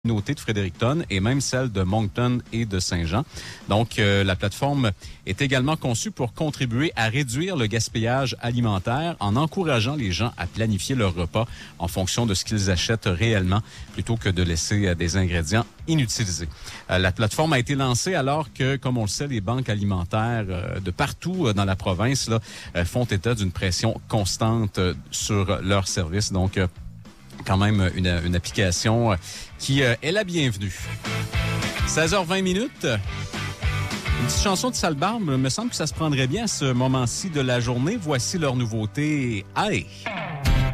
communauté de Fredericton et même celle de Moncton et de Saint-Jean. Donc, la plateforme est également conçue pour contribuer à réduire le gaspillage alimentaire en encourageant les gens à planifier leur repas en fonction de ce qu'ils achètent réellement plutôt que de laisser des ingrédients inutilisés. La plateforme a été lancée alors que, comme on le sait, les banques alimentaires de partout dans la province là, font état d'une pression constante sur leurs services. Donc, quand même une application qui est la bienvenue. 16h20 minutes. Une petite chanson de Salbarbe, me semble que ça se prendrait bien à ce moment-ci de la journée. Voici leur nouveauté. Allez!